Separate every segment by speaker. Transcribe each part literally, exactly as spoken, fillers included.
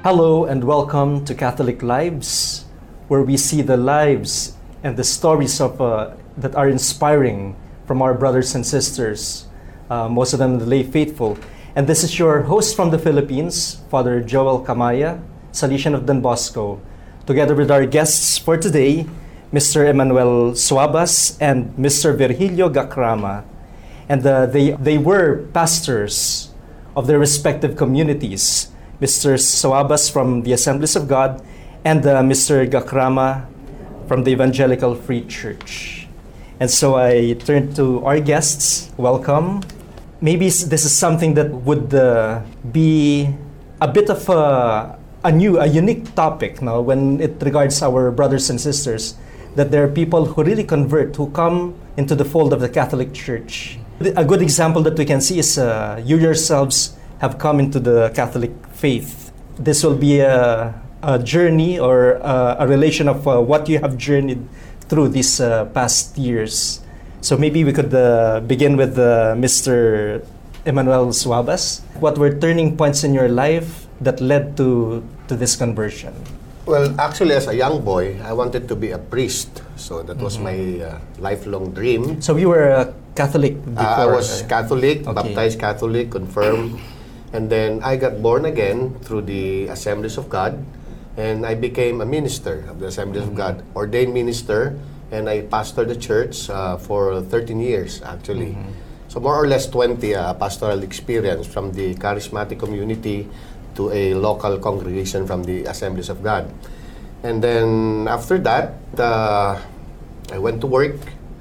Speaker 1: Hello and welcome to Catholic Lives, where we see the lives and the stories of uh, that are inspiring from our brothers and sisters, uh, most of them the lay faithful. And this is your host from the Philippines, Father Joel Kamaya, Salesian of Don Bosco, together with our guests for today, Mister Emmanuel Suabas and Mister Virgilio Gacrama. And uh, they, they were pastors of their respective communities. Mister Suabas from the Assemblies of God and uh, Mister Gacrama from the Evangelical Free Church. And so I turn to our guests. Welcome. Maybe this is something that would uh, be a bit of a, a new, a unique topic now when it regards our brothers and sisters, that there are people who really convert, who come into the fold of the Catholic Church. A good example that we can see is uh, you yourselves have come into the Catholic faith. This will be a, a journey or a, a relation of uh, what you have journeyed through these uh, past years. So maybe we could uh, begin with uh, Mister Emmanuel Suabas. What were turning points in your life that led to, to this conversion?
Speaker 2: Well, actually, as a young boy, I wanted to be a priest. So that was mm-hmm. my uh, lifelong dream.
Speaker 1: So you were a Catholic before?
Speaker 2: Uh, I was Catholic,
Speaker 1: okay.
Speaker 2: baptized Catholic, confirmed. And then I got born again through the Assemblies of God, and I became a minister of the Assemblies mm-hmm. of God, ordained minister, and I pastored the church uh, for thirteen years, actually. Mm-hmm. So more or less twenty uh, pastoral experience from the charismatic community to a local congregation from the Assemblies of God. And then after that, uh, I went to work.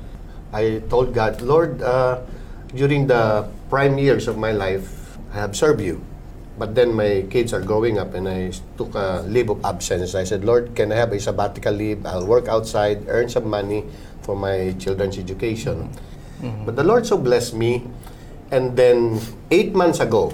Speaker 2: I told God, Lord, uh, during the prime years of my life, I have served you. But then my kids are growing up and I took a leave of absence. I said, Lord, can I have a sabbatical leave? I'll work outside, earn some money for my children's education. Mm-hmm. But the Lord so blessed me. And then eight months ago,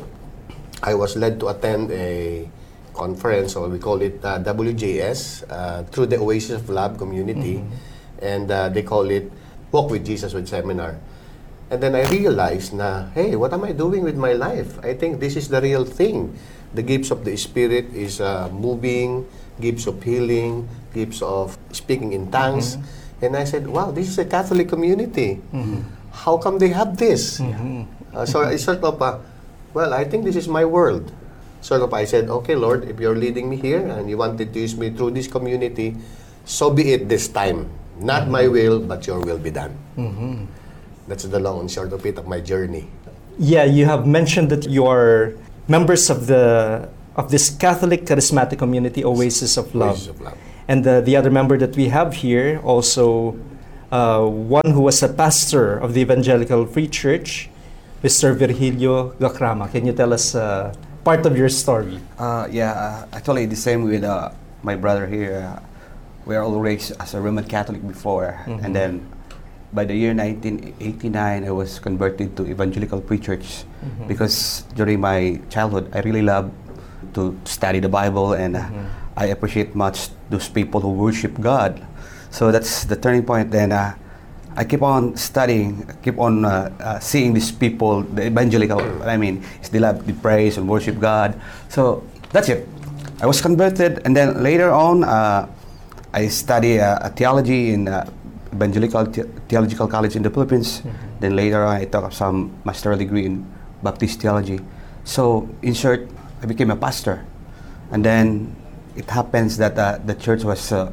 Speaker 2: I was led to attend a conference, or we call it uh, W J S, uh, through the Oasis of Love community. Mm-hmm. And uh, they call it Walk with Jesus with Seminar. And then I realized na, hey, what am I doing with my life? I think this is the real thing. The gifts of the Spirit is uh, moving, gifts of healing, gifts of speaking in tongues. Mm-hmm. And I said, wow, this is a Catholic community. Mm-hmm. How come they have this? Mm-hmm. Uh, so I sort of, uh, well, I think this is my world. Sort of, I said, okay, Lord, if you're leading me here and you wanted to use me through this community, so be it this time. Not mm-hmm. my will, but your will be done. Mm-hmm. That's the long and short of it of my journey.
Speaker 1: Yeah, you have mentioned that you are members of the of this Catholic charismatic community, Oasis of Love.
Speaker 2: Oasis of Love.
Speaker 1: And the, the other member that we have here, also uh, one who was a pastor of the Evangelical Free Church, Mister Virgilio Gacrama. Can you tell us uh, part of your story?
Speaker 3: Uh, yeah, uh, actually the same with uh, my brother here. Uh, we are all raised as a Roman Catholic before, mm-hmm. and then by the year nineteen eighty-nine, I was converted to Evangelical Free Church mm-hmm. because during my childhood, I really loved to study the Bible, and mm-hmm. uh, I appreciate much those people who worship God. So that's the turning point. Then uh, I keep on studying, keep on uh, uh, seeing these people, the evangelical, I mean, they love to praise and worship God. So that's it. I was converted, and then later on, uh, I study uh, theology in uh, Evangelical The- Theological College in the Philippines. Mm-hmm. Then later on, I took up some master's degree in Baptist theology. So, in short, I became a pastor. And then it happens that uh, the church was uh,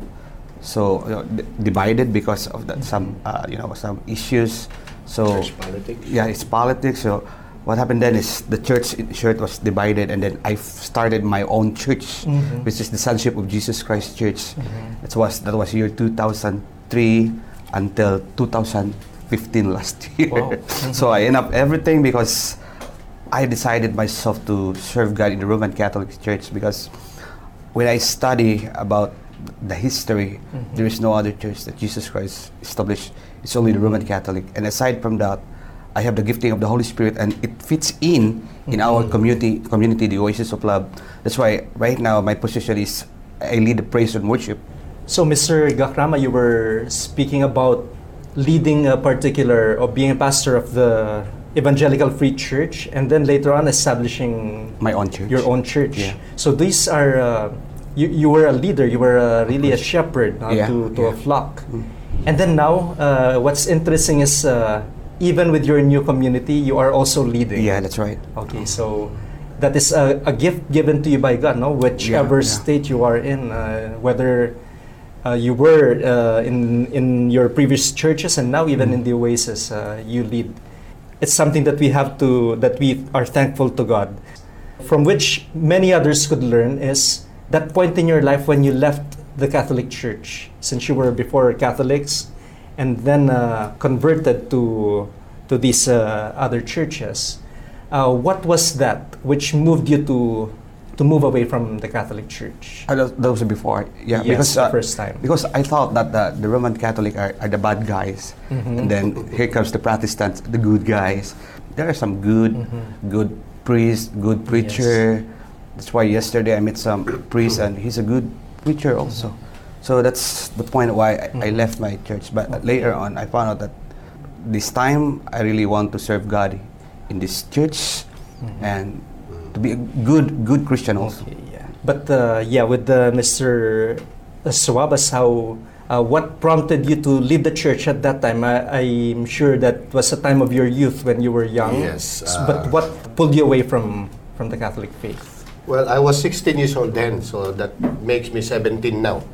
Speaker 3: so you know, d- divided because of that, some uh, you know some issues. So
Speaker 2: Church politics.
Speaker 3: Yeah, it's politics. So what happened then is the church in short was divided, and then I f- started my own church, mm-hmm. which is the Sonship of Jesus Christ Church. Mm-hmm. It was that was year two thousand three until two thousand fifteen last year. Wow. Mm-hmm. So I end up everything because I decided myself to serve God in the Roman Catholic Church, because when I study about the history, mm-hmm. there is no other church that Jesus Christ established. It's only the Roman Catholic. And aside from that, I have the gifting of the Holy Spirit, and it fits in in mm-hmm. our community, community, the Oasis of Love. That's why right now my position is I lead the praise and worship.
Speaker 1: So, Mister Gacrama, you were speaking about leading a particular, or being a pastor of the Evangelical Free Church, and then later on establishing
Speaker 3: My own church.
Speaker 1: your own church.
Speaker 3: Yeah.
Speaker 1: So these are uh, you, you were a leader. You were uh, really a shepherd uh,
Speaker 3: Yeah,
Speaker 1: to, to
Speaker 3: yeah.
Speaker 1: a flock.
Speaker 3: Mm.
Speaker 1: And then now, uh, what's interesting is uh, even with your new community, you are also leading.
Speaker 3: Yeah, that's right.
Speaker 1: Okay, so that is a, a gift given to you by God, no? Whichever
Speaker 3: Yeah, yeah.
Speaker 1: state you are in, uh, whether uh, you were uh, in in your previous churches and now even
Speaker 3: Mm.
Speaker 1: in the Oasis, uh, you lead. It's something that we have to, that we are thankful to God, from which many others could learn is that point in your life when you left the Catholic Church, since you were before Catholics, and then uh, converted to to these uh, other churches. Uh, what was that which moved you to to move away from the Catholic Church?
Speaker 3: Uh, those, those are before, yeah.
Speaker 1: Yes,
Speaker 3: because
Speaker 1: the
Speaker 3: uh,
Speaker 1: first time.
Speaker 3: Because I thought that the, the Roman Catholic are, are the bad guys,
Speaker 1: Mhm.
Speaker 3: and then here comes the Protestants, the good guys. There are some good,
Speaker 1: Mhm.
Speaker 3: good priest, good preacher. That's why yesterday I met some priest, and he's a good preacher also. So that's the point why I, I
Speaker 1: Mhm.
Speaker 3: left my church. But later on, I found out that this time I really want to serve God in this church
Speaker 1: Mhm.
Speaker 3: and to be a good, good Christian also.
Speaker 1: Okay, yeah. But uh, yeah, with uh, Mister Suabas, how uh, what prompted you to leave the church at that time? I, I'm sure that was a time of your youth when you were young.
Speaker 2: Yes,
Speaker 1: S-
Speaker 2: uh,
Speaker 1: but what pulled you away from from the Catholic faith?
Speaker 2: Well, I was sixteen years old then, so that makes me seventeen now.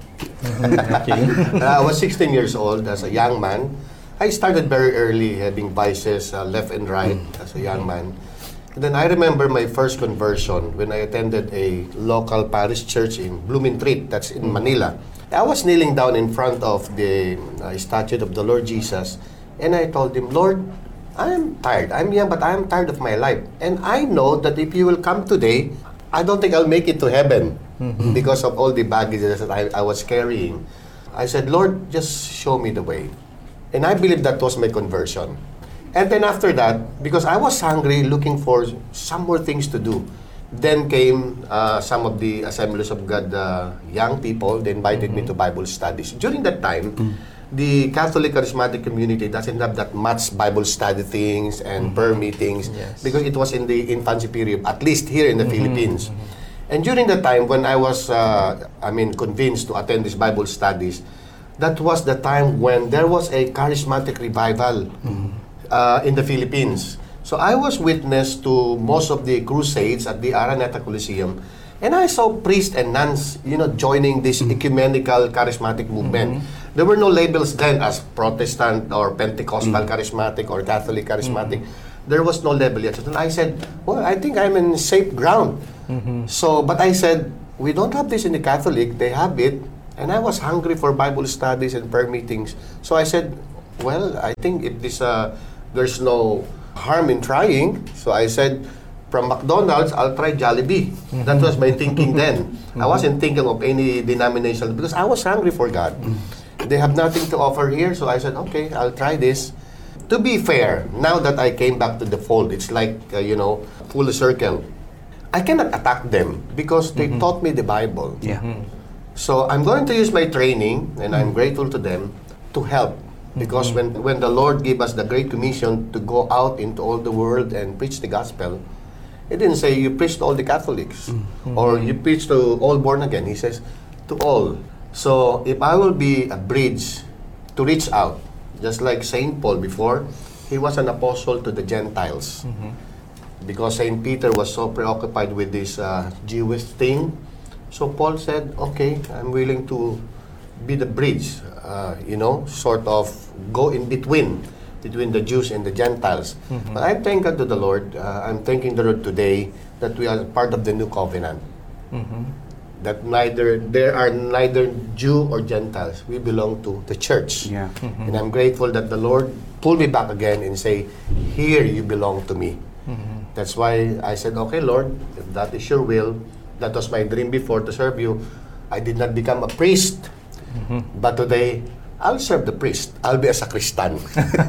Speaker 1: Okay.
Speaker 2: I was sixteen years old as a young man. I started very early having vices uh, left and right as a young man. And then I remember my first conversion when I attended a local parish church in Blumentritt, that's in Manila. I was kneeling down in front of the uh, statue of the Lord Jesus, and I told him, Lord, I am tired. I'm young, but I am tired of my life. And I know that if you will come today, I don't think I'll make it to heaven because of all the baggage that I, I was carrying. I said, Lord, just show me the way. And I believe that was my conversion. And then after that, because I was hungry, looking for some more things to do, then came uh, some of the Assemblies of God uh, young people. They invited me to Bible studies. During that time, the Catholic Charismatic community doesn't have that much Bible study things and prayer meetings
Speaker 1: Yes.
Speaker 2: because it was in the infancy period, at least here in the Philippines. And during that time, when I was, uh, I mean, convinced to attend these Bible studies, that was the time when there was a charismatic revival uh, in the Philippines. So I was witness to most of the crusades at the Araneta Coliseum, and I saw priests and nuns, you know, joining this ecumenical charismatic movement. There were no labels then as Protestant or Pentecostal charismatic or Catholic charismatic. There was no label yet. And I said, well, I think I'm in safe ground. So, but I said, we don't have this in the Catholic, they have it. And I was hungry for Bible studies and prayer meetings. So I said, well, I think if this, uh, there's no harm in trying. So I said, from McDonald's, I'll try Jollibee. That was my thinking then. I wasn't thinking of any denomination because I was hungry for God. They have nothing to offer here, so I said, okay, I'll try this. To be fair, now that I came back to the fold, it's like, uh, you know, full circle. I cannot attack them because they taught me the Bible.
Speaker 3: Yeah.
Speaker 2: So I'm going to use my training, and I'm grateful to them, to help. Because when, when the Lord gave us the Great Commission to go out into all the world and preach the gospel, He didn't say you preach to all the Catholics or you preach to all born again. He says to all. So if I will be a bridge to reach out, just like Saint Paul before, he was an apostle to the Gentiles. Because Saint Peter was so preoccupied with this uh, Jewish thing. So Paul said, okay, I'm willing to be the bridge, uh, you know, sort of go in between, between the Jews and the Gentiles. But I'm thanking God to the Lord. Uh, I'm thanking the Lord today that we are part of the new covenant. That neither there are neither Jew or Gentiles. We belong to the church.
Speaker 3: Yeah.
Speaker 2: And I'm grateful that the Lord pulled me back again and say, here you belong to me. That's why I said, okay, Lord, if that is your will, that was my dream before to serve you. I did not become a priest, but today I'll serve the priest. I'll be a sacristan.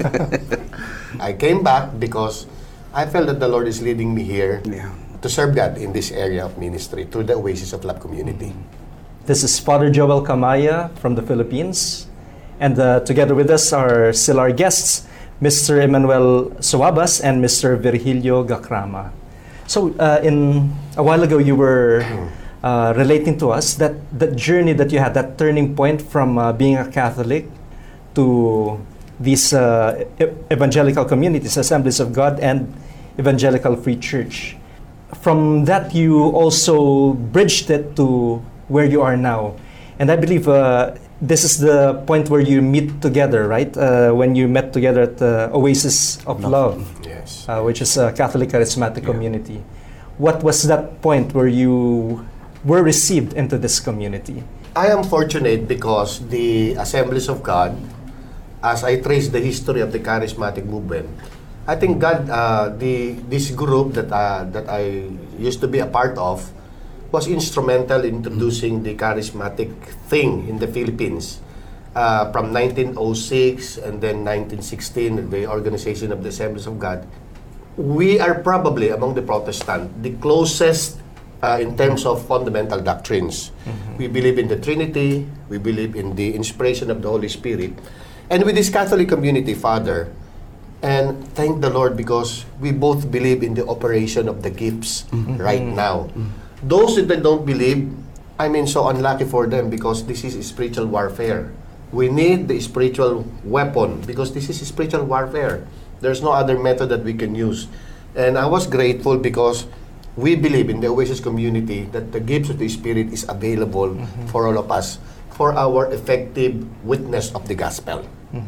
Speaker 2: I came back because I felt that the Lord is leading me here
Speaker 3: Yeah.
Speaker 2: to serve God in this area of ministry through the Oasis of Love community.
Speaker 1: This is Father Joel Kamaya from the Philippines, and uh, together with us are still our guests, Mister Emmanuel Suabas and Mister Virgilio Gacrama. So, uh, in a while ago, you were uh, relating to us that that journey that you had, that turning point from uh, being a Catholic to these uh, e- evangelical communities, Assemblies of God and Evangelical Free Church. From that, you also bridged it to where you are now. And I believe uh, this is the point where you meet together, right? Uh, when you met together at the Oasis of Love,
Speaker 2: Yes.
Speaker 1: uh, which is a Catholic charismatic
Speaker 2: Yeah.
Speaker 1: community. What was that point where you were received into this community?
Speaker 2: I am fortunate because the Assemblies of God, as I trace the history of the charismatic movement, I think God, uh, the this group that uh, that I used to be a part of, was instrumental in introducing the charismatic thing in the Philippines. Uh, from nineteen oh six and then nineteen sixteen, the organization of the Assemblies of God. We are probably, among the Protestant, the closest uh, in terms of fundamental doctrines. We believe in the Trinity, we believe in the inspiration of the Holy Spirit. And with this Catholic community, Father, and thank the Lord because we both believe in the operation of the gifts right now. Those that don't believe, I mean, so unlucky for them because this is spiritual warfare. We need the spiritual weapon because this is spiritual warfare. There's no other method that we can use. And I was grateful because we believe in the Oasis community that the gifts of the Spirit is available for all of us for our effective witness of the gospel.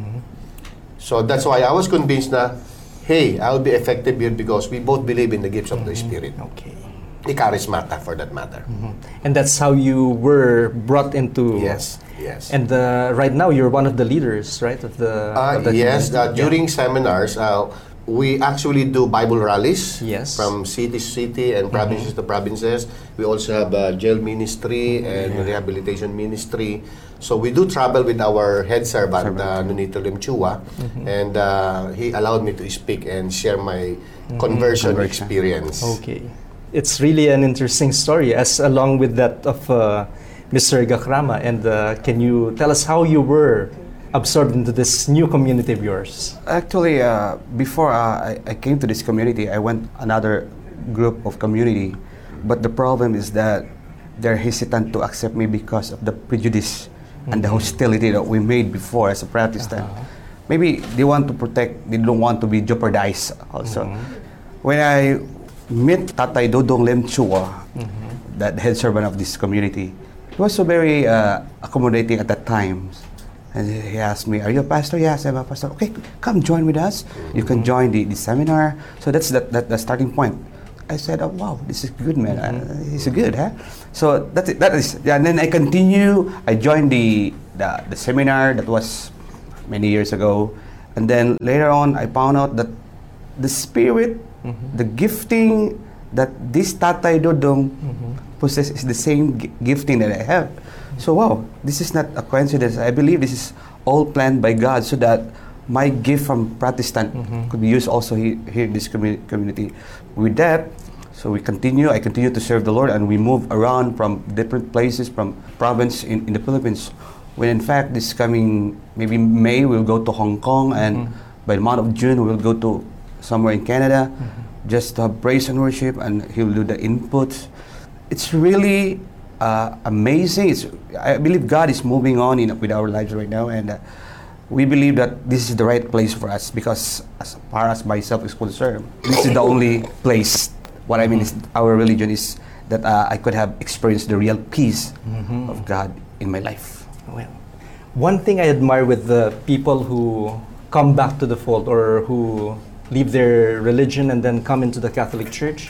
Speaker 2: So that's why I was convinced na, hey, I'll be effective here because we both believe in the gifts of the Spirit.
Speaker 1: Okay.
Speaker 2: The charismata, for that matter.
Speaker 1: And that's how you were brought into...
Speaker 2: Yes, yes.
Speaker 1: And uh, right now, you're one of the leaders, right? Of the,
Speaker 2: Uh,
Speaker 1: of the
Speaker 2: yes,
Speaker 1: community.
Speaker 2: uh,
Speaker 1: Yeah.
Speaker 2: during seminars, uh, we actually do Bible rallies
Speaker 1: Yes.
Speaker 2: from city to city and provinces to provinces. We also have a jail ministry and rehabilitation ministry. So we do travel with our head servant, uh, Nonito Limchua, and uh, he allowed me to speak and share my conversion,
Speaker 3: Conversion.
Speaker 2: experience.
Speaker 1: Okay. It's really an interesting story, as along with that of uh, Mister Gacrama. And uh, can you tell us how you were absorbed into this new community of yours?
Speaker 3: Actually, uh, before uh, I, I came to this community, I went another group of community, but the problem is that they're hesitant to accept me because of the prejudice and the hostility that we made before as a Protestant. Maybe they want to protect, they don't want to be jeopardized also. When I met Tatay Dodong Lemchua, that head servant of this community, he was so very uh, accommodating at that time. And he asked me, "Are you a pastor?" "Yes, I'm a pastor." "Okay, come join with us. You can join the, the seminar." So that's that, that the starting point. I said, "Oh wow, this is good, man. Uh, he's good, huh?" So that's it. That is, yeah, and then I continue. I joined the, the the seminar that was many years ago, and then later on, I found out that the spirit, the gifting that this Tatay Dodong possesses is the same gi- gifting that I have. So wow, this is not a coincidence. I believe this is all planned by God so that my gift from Protestant could be used also he, here in this commu- community. With that, so we continue, I continue to serve the Lord, and we move around from different places, from province in, in the Philippines. When in fact this coming, maybe May, we'll go to Hong Kong, and by the month of June, we'll go to somewhere in Canada, just to have praise and worship, and he'll do the inputs. It's really uh, amazing. It's, I believe God is moving on in, with our lives right now, and uh, we believe that this is the right place for us because as far as myself is concerned, this is the only place. What I mean is our religion is that uh, I could have experienced the real peace of God in my life.
Speaker 1: Well, one thing I admire with the people who come back to the fold or who leave their religion and then come into the Catholic Church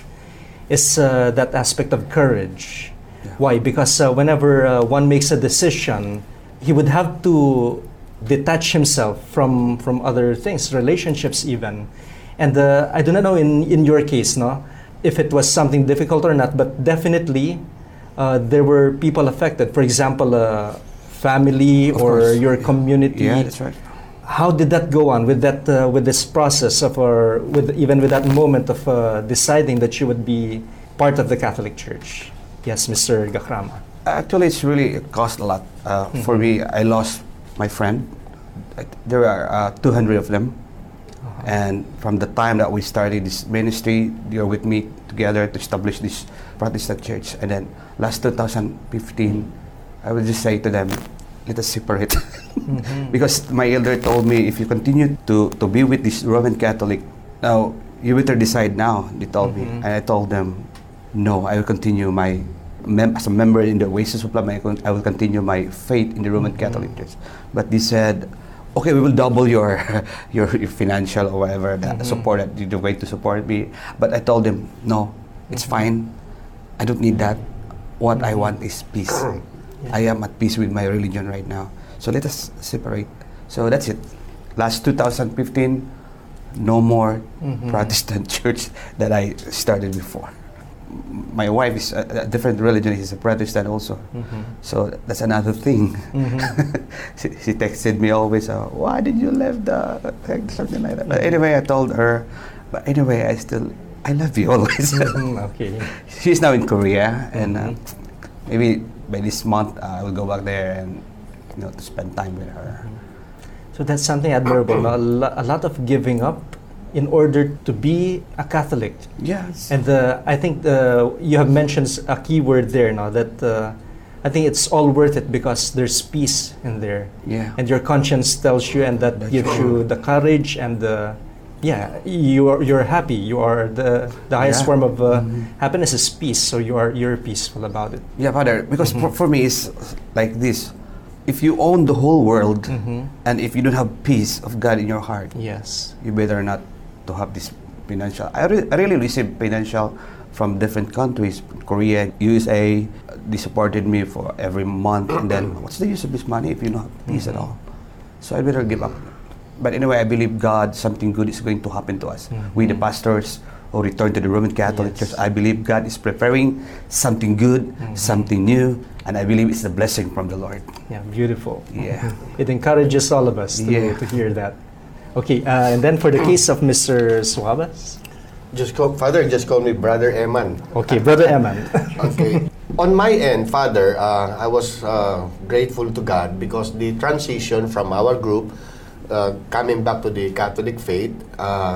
Speaker 1: is uh, that aspect of courage.
Speaker 3: Yeah.
Speaker 1: Why? Because uh, whenever uh, one makes a decision, he would have to detach himself from from other things, relationships even. And uh, I do not know in, in your case, no, if it was something difficult or not, but definitely uh, there were people affected. For example, uh, family
Speaker 3: Of
Speaker 1: or
Speaker 3: course.
Speaker 1: your community.
Speaker 3: Yeah, that's right.
Speaker 1: How did that go on with that uh, with this process of or with even with that moment of uh, deciding that you would be part of the Catholic Church? Yes, Mister Gacrama.
Speaker 3: Actually, it's really it cost a lot. Uh, For me, I lost my friend. Uh, There are uh, two hundred of them. And from the time that we started this ministry, you're with me together to establish this Protestant church. And then last two thousand fifteen, I would just say to them, let us separate. Mm-hmm. Because my elder told me, if you continue to, to be with this Roman Catholic, now you better decide now, they told mm-hmm. me. And I told them, no, I will continue my, mem- as a member in the Oasis of Love, I con- I will continue my faith in the Roman mm-hmm. Catholic Church. But they said, okay, we will double your your, your financial or whatever that mm-hmm. support that you're going to support me. But I told them, no, it's mm-hmm. fine. I don't need that. What mm-hmm. I want is peace. Yeah. I am at peace with my religion right now. So let us separate. So that's it. Last two thousand fifteen, no more mm-hmm. Protestant church that I started before. My wife is a, a different religion. She's a Protestant also. Mm-hmm. So that's another thing. Mm-hmm. she, she texted me always, uh, why did you leave the, something like that. But anyway, I told her, but anyway, I still, I love you always.
Speaker 1: Mm-hmm. Okay.
Speaker 3: She's now in Korea, and uh, maybe by this month, uh, I will go back there and, you know, to spend time with her.
Speaker 1: So that's something admirable. a, lo- a lot of giving up in order to be a Catholic.
Speaker 3: Yes.
Speaker 1: And uh, I think the, you have mentioned a key word there now, that uh, I think it's all worth it because there's peace in there.
Speaker 3: Yeah.
Speaker 1: And your conscience tells you, and that
Speaker 3: That's
Speaker 1: gives
Speaker 3: true.
Speaker 1: you the courage and the, yeah, you are, you're happy. You are the, the highest
Speaker 3: Yeah.
Speaker 1: form of uh,
Speaker 3: mm-hmm.
Speaker 1: happiness is peace. So you are, you're peaceful about it.
Speaker 3: Yeah, Father, because
Speaker 1: Mm-hmm.
Speaker 3: for, for me it's like this. If you own the whole world,
Speaker 1: Mm-hmm.
Speaker 3: and if you don't have peace of God in your heart,
Speaker 1: Yes.
Speaker 3: you better not to have this financial. I, re- I really receive financial from different countries, Korea, U S A. They supported me for every month, and then what's the use of this money if you don't have peace
Speaker 1: Mm-hmm.
Speaker 3: at all? So I better give up. But anyway, I believe God, something good is going to happen to us.
Speaker 1: Mm-hmm.
Speaker 3: We, the pastors who return to the Roman Catholic
Speaker 1: Yes.
Speaker 3: Church, I believe God is preparing something good,
Speaker 1: Mm-hmm.
Speaker 3: something new, and I believe it's a blessing from the Lord.
Speaker 1: Yeah, beautiful.
Speaker 3: Yeah.
Speaker 1: It encourages all of us to,
Speaker 3: Yeah.
Speaker 1: to hear that. Okay, uh, and then for the case of Mister Suabas.
Speaker 2: Just call, Father, just call me Brother Eman.
Speaker 1: Okay, Brother Eman.
Speaker 2: Okay. On my end, Father, uh, I was uh, grateful to God because the transition from our group, uh, coming back to the Catholic faith, uh,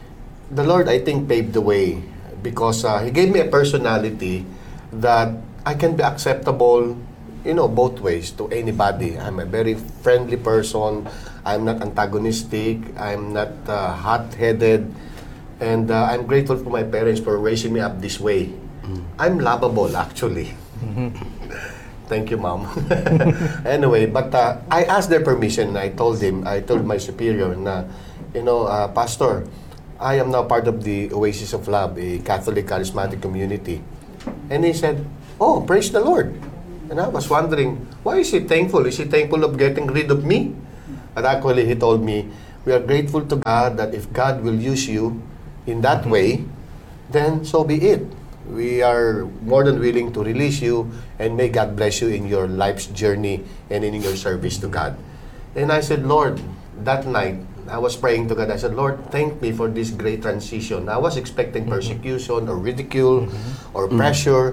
Speaker 2: the Lord, I think, paved the way because uh, He gave me a personality that I can be acceptable, you know, both ways to anybody. I'm a very friendly person. I'm not antagonistic. I'm not uh, hot-headed. And uh, I'm grateful for my parents for raising me up this way. Mm. I'm lovable, actually. Mm-hmm. Thank you, Mom. Anyway, but uh, I asked their permission. I told him, I told my superior, na, you know, uh, Pastor, I am now part of the Oasis of Love, a Catholic charismatic community. And he said, oh, praise the Lord. And I was wondering, why is he thankful? Is he thankful of getting rid of me? But actually, he told me, we are grateful to God that if God will use you in that way, then so be it. We are more than willing to release you, and may God bless you in your life's journey and in your service to God. And I said, Lord, that night, I was praying to God. I said, Lord, thank me for this great transition. I was expecting persecution or ridicule mm-hmm. or pressure,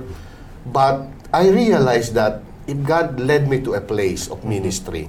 Speaker 2: but I realized that if God led me to a place of ministry,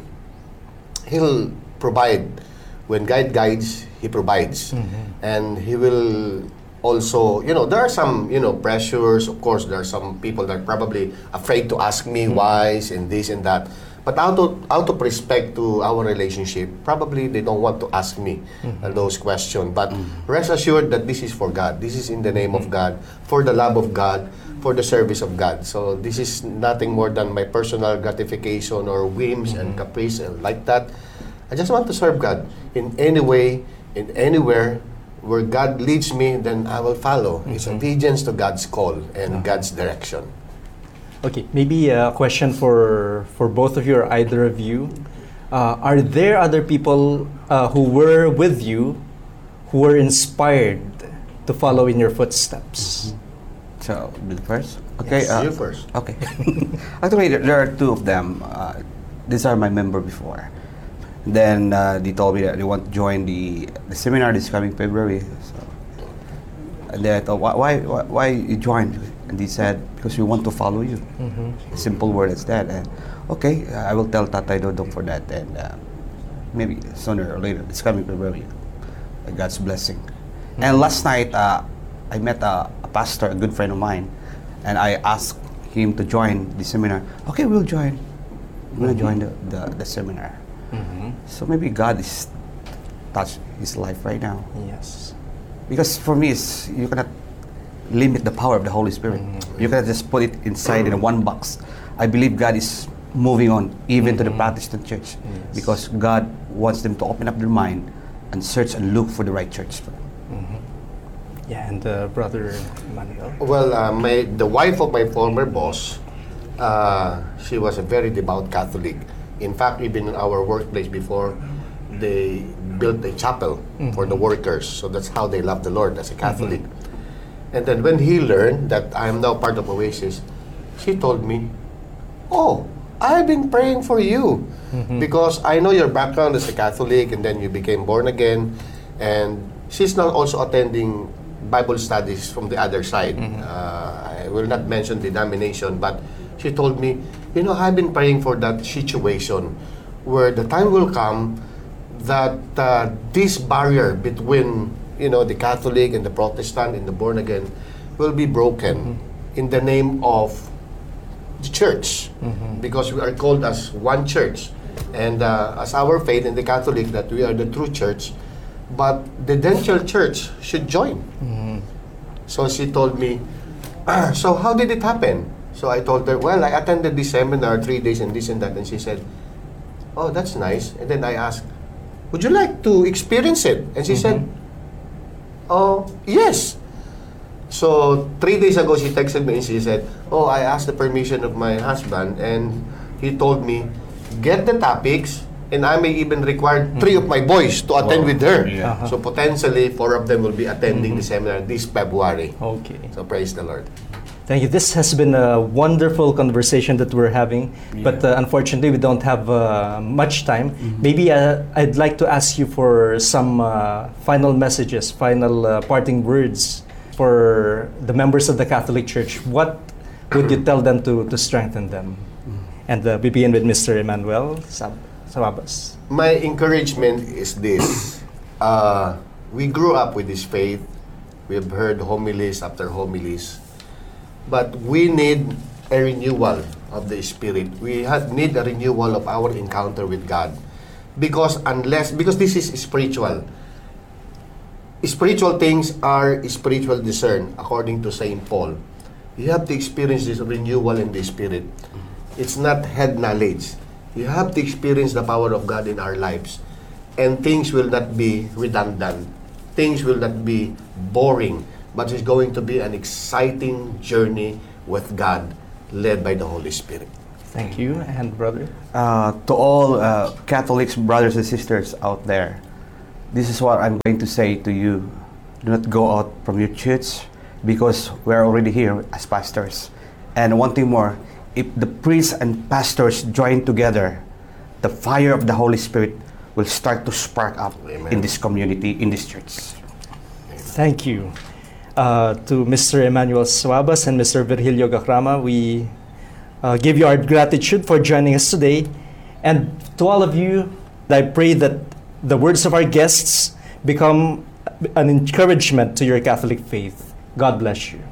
Speaker 2: He'll provide. When God guides, He provides. Mm-hmm. And He will also, you know, there are some, you know, pressures. Of course, there are some people that are probably afraid to ask me mm-hmm. why and this and that. But out of, out of respect to our relationship, probably they don't want to ask me mm-hmm. uh, those questions. But mm-hmm. rest assured that this is for God. This is in the name mm-hmm. of God, for the love of God, for the service of God. So this is nothing more than my personal gratification or whims mm-hmm. and caprice and like that. I just want to serve God in any way, in anywhere where God leads me, then I will follow. Mm-hmm. It's obedience to God's call and uh-huh. God's direction.
Speaker 1: Okay, maybe a question for for both of you or either of you. Uh, are there other people uh, who were with you who were inspired to follow in your footsteps?
Speaker 3: Mm-hmm. So, Bill first? Okay.
Speaker 2: Yes,
Speaker 3: uh,
Speaker 2: you first.
Speaker 3: Okay. Actually, there, there are two of them. Uh, these are my member before. Then uh, they told me that they want to join the, the seminar this coming February. So, and then I thought, why, why, why, why you joined? And they said, because we want to follow you. Mm-hmm. Simple word as that. And okay, I will tell Tatay Dodong for that. And uh, maybe sooner or later, this coming February. God's blessing. And last night, uh, I met a, a pastor, a good friend of mine, and I asked him to join the seminar. Okay, we'll join. We're gonna join the, the, the seminar.
Speaker 1: Mm-hmm.
Speaker 3: So maybe God is touched his life right now.
Speaker 1: Yes.
Speaker 3: Because for me, it's, you cannot limit the power of the Holy Spirit.
Speaker 1: Mm-hmm.
Speaker 3: You cannot just put it inside in one box. I believe God is moving on even
Speaker 1: Mm-hmm.
Speaker 3: to the Protestant church,
Speaker 1: Yes.
Speaker 3: because God wants them to open up their mind and search and look for the right church.
Speaker 1: Mm-hmm. Yeah, and uh, Brother Emmanuel.
Speaker 2: Well, uh, my the wife of my former boss, uh, she was a very devout Catholic. In fact, even in our workplace before, they built a chapel
Speaker 1: Mm-hmm.
Speaker 2: for the workers. So that's how they love the Lord as a Catholic. And then when he learned that I am now part of Oasis, she told me, "Oh, I've been praying for you
Speaker 1: Mm-hmm.
Speaker 2: because I know your background as a Catholic, and then you became born again." And she's now also attending Bible studies from the other side.
Speaker 1: Mm-hmm.
Speaker 2: Uh, I will not mention denomination, but she told me, you know, I've been praying for that situation where the time will come that uh, this barrier between, you know, the Catholic and the Protestant and the born again will be broken
Speaker 1: Mm-hmm.
Speaker 2: in the name of the church,
Speaker 1: Mm-hmm.
Speaker 2: because we are called as one church, and uh, as our faith in the Catholic that we are the true church, but the Dential Church should join.
Speaker 1: Mm-hmm.
Speaker 2: So she told me, "Ah, so how did it happen?" So I told her, well, I attended this seminar, three days and this and that, and she said, "Oh, that's nice." And then I asked, "Would you like to experience it?" And she said, "Oh, yes." So three days ago, she texted me and she said, "Oh, I asked the permission of my husband, and he told me, get the topics, and I may even require three of my boys to attend
Speaker 3: Wow.
Speaker 2: with her."
Speaker 3: Yeah.
Speaker 1: Uh-huh.
Speaker 2: So potentially, four of them will be attending the seminar this February.
Speaker 1: Okay.
Speaker 2: So praise the Lord.
Speaker 1: Thank you. This has been a wonderful conversation that we're having, but uh, unfortunately we don't have uh, much time. Maybe uh, I'd like to ask you for some uh, final messages, final uh, parting words for the members of the Catholic Church. What would you tell them to, to strengthen them? And uh, we begin with Mister Emmanuel Sab- Sababas.
Speaker 2: My encouragement is this. Uh, we grew up with this faith. We've heard homilies after homilies. But we need a renewal of the Spirit. We have, need a renewal of our encounter with God. Because unless, because this is spiritual. Spiritual things are spiritual discerned, according to Saint Paul. You have to experience this renewal in the Spirit. It's not head knowledge. You have to experience the power of God in our lives. And things will not be redundant. Things will not be boring. But it's going to be an exciting journey with God, led by the Holy Spirit.
Speaker 1: Thank you. And brother?
Speaker 3: Uh, to all uh, Catholics, brothers and sisters out there, this is what I'm going to say to you. Do not go out from your church, because we're already here as pastors. And one thing more, if the priests and pastors join together, the fire of the Holy Spirit will start to spark up
Speaker 2: Amen.
Speaker 3: in this community, in this church.
Speaker 1: Thank you. Uh, to Mister Emmanuel Suabas and Mister Virgilio Gacrama, we uh, give you our gratitude for joining us today. And to all of you, I pray that the words of our guests become an encouragement to your Catholic faith. God bless you.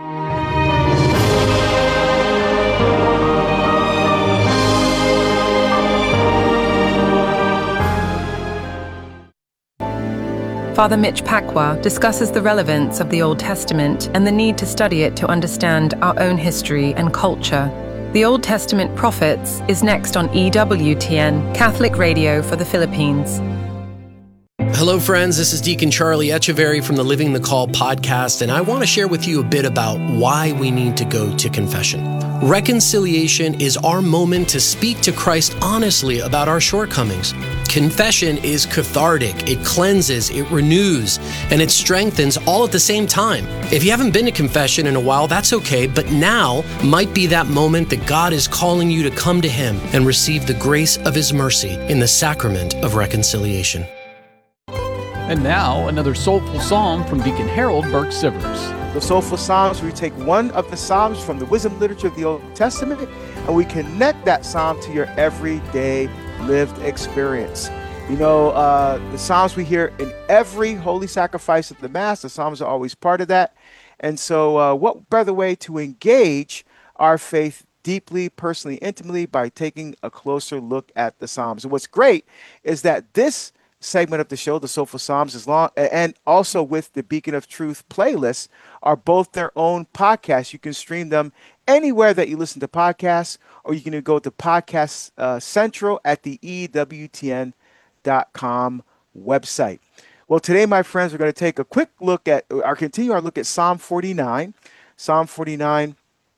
Speaker 4: Father Mitch Pacwa discusses the relevance of the Old Testament and the need to study it to understand our own history and culture. The Old Testament Prophets is next on E W T N, Catholic Radio for the Philippines.
Speaker 5: Hello, friends. This is Deacon Charlie Echeverry from the Living the Call podcast, and I want to share with you a bit about why we need to go to confession. Reconciliation is our moment to speak to Christ honestly about our shortcomings. Confession is cathartic, it cleanses, it renews, and it strengthens all at the same time. If you haven't been to confession in a while, that's okay, but now might be that moment that God is calling you to come to Him and receive the grace of His mercy in the sacrament of reconciliation.
Speaker 6: And now, another soulful psalm from Deacon Harold Burke Sivers.
Speaker 7: The Soulful Psalms, we take one of the Psalms from the wisdom literature of the Old Testament, and we connect that Psalm to your everyday lived experience. You know, uh, the Psalms we hear in every holy sacrifice at the Mass, the Psalms are always part of that. And so uh, what better way to engage our faith deeply, personally, intimately by taking a closer look at the Psalms. And what's great is that this segment of the show, the Soulful Psalms, is long, and also with the Beacon of Truth playlists, are both their own podcasts. You can stream them anywhere that you listen to podcasts, or you can go to Podcast uh, Central at the E W T N dot com website. Well, today, my friends, we're going to take a quick look at, or continue our look at Psalm forty-nine. Psalm forty-nine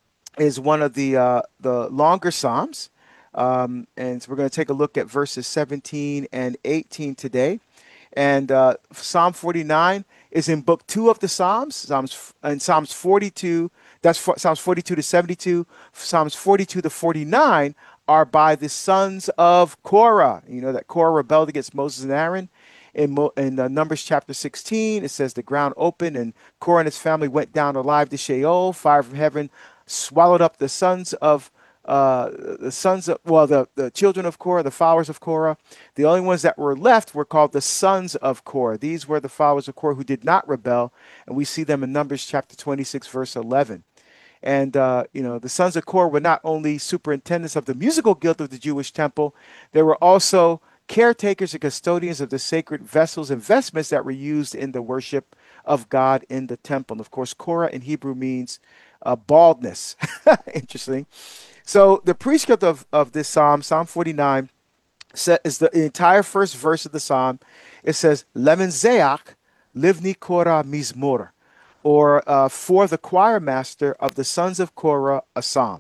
Speaker 7: is one of the uh, the longer Psalms. Um, and so we're going to take a look at verses seventeen and eighteen today. And uh, Psalm forty-nine is in book two of the Psalms. Psalms and Psalms forty-two, that's for, Psalms forty-two to seventy-two. Psalms forty-two to forty-nine are by the sons of Korah. You know that Korah rebelled against Moses and Aaron. In, Mo, in uh, Numbers chapter sixteen, it says the ground opened and Korah and his family went down alive to Sheol. Fire from heaven swallowed up the sons of uh, the sons of, well, the, the children of Korah, the followers of Korah. The only ones that were left were called the sons of Korah. These were the followers of Korah who did not rebel, and we see them in Numbers chapter twenty-six, verse eleven. And, uh, you know, the sons of Korah were not only superintendents of the musical guild of the Jewish temple, they were also caretakers and custodians of the sacred vessels and vestments that were used in the worship of God in the temple. And, of course, Korah in Hebrew means uh, baldness. Interesting. So the prescript of, of this psalm, Psalm forty-nine, is the entire first verse of the psalm. It says, Lemenzeach livni Korah mizmor, or uh, for the choir master of the sons of Korah, a psalm.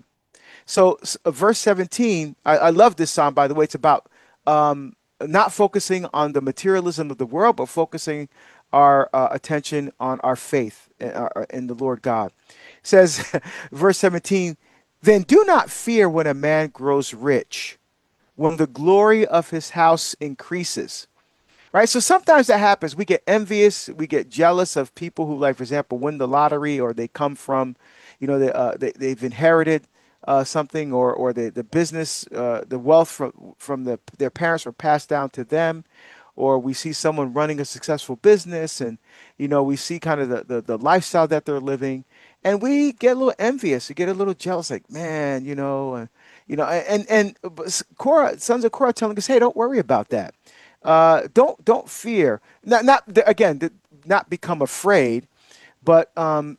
Speaker 7: So uh, verse seventeen, I, I love this psalm, by the way. It's about um, not focusing on the materialism of the world, but focusing our uh, attention on our faith in, uh, in the Lord God. It says, verse seventeen, then do not fear when a man grows rich, when the glory of his house increases. Right? So sometimes that happens. We get envious. We get jealous of people who, like, for example, win the lottery, or they come from, you know, they, uh, they, they've inherited uh, something, or or the, the business, uh, the wealth from, from the, their parents were passed down to them. Or we see someone running a successful business, and, you know, we see kind of the, the, the lifestyle that they're living. And we get a little envious. We get a little jealous, like, man, you know, uh, you know, and and Korah, sons of Korah, telling us, hey, don't worry about that. Uh, don't don't fear. Not not again, not become afraid, but um,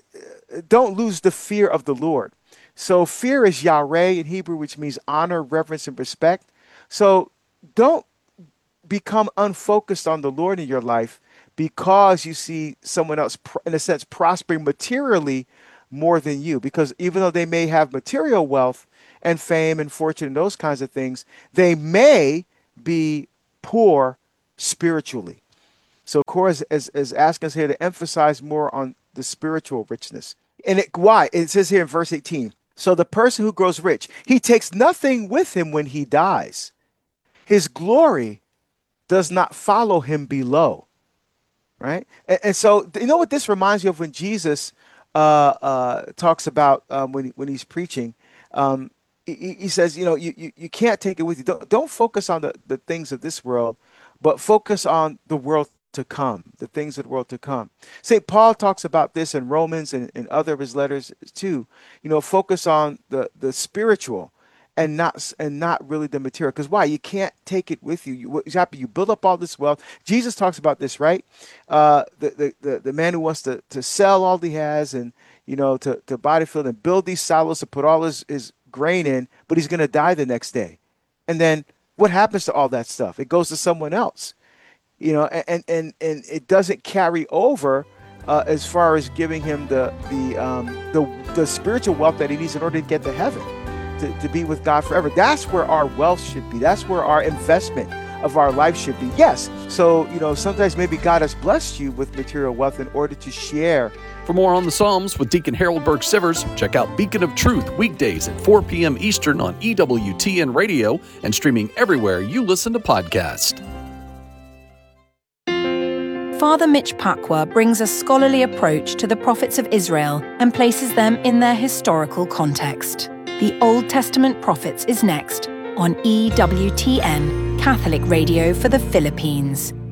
Speaker 7: don't lose the fear of the Lord. So fear is yareh in Hebrew, which means honor, reverence, and respect. So don't become unfocused on the Lord in your life because you see someone else, in a sense, prospering materially more than you. Because even though they may have material wealth and fame and fortune and those kinds of things, they may be poor spiritually. So Korah is, is, is asking us here to emphasize more on the spiritual richness. And it, why? It says here in verse eighteen, so the person who grows rich, he takes nothing with him when he dies. His glory does not follow him below. Right? And, and so, you know what this reminds you of when Jesus uh, uh, talks about um, when, when he's preaching? Um, he, he says, you know, you, you, you can't take it with you. Don't, don't focus on the, the things of this world, but focus on the world to come, the things of the world to come. Saint Paul talks about this in Romans and in other of his letters too. You know, focus on the, the spiritual and not and not really the material. Because why? You can't take it with you. You, what happens? You build up all this wealth. Jesus talks about this, right? Uh, the, the the the man who wants to to sell all he has and, you know, to to buy the field and build these silos to put all his his grain in, but he's going to die the next day. And then what happens to all that stuff? It goes to someone else, you know, and and and it doesn't carry over uh, as far as giving him the the um, the the spiritual wealth that he needs in order to get to heaven. To, to be with God forever. That's where our wealth should be. That's where our investment of our life should be. Yes. So, you know, sometimes maybe God has blessed you with material wealth in order to share.
Speaker 6: For more on the Psalms with Deacon Harold Burke-Sivers, check out Beacon of Truth weekdays at four p.m. Eastern on E W T N Radio and streaming everywhere you listen to podcasts.
Speaker 8: Father Mitch Pacwa brings a scholarly approach to the prophets of Israel and places them in their historical context. The Old Testament Prophets is next on E W T N. Catholic Radio for the Philippines.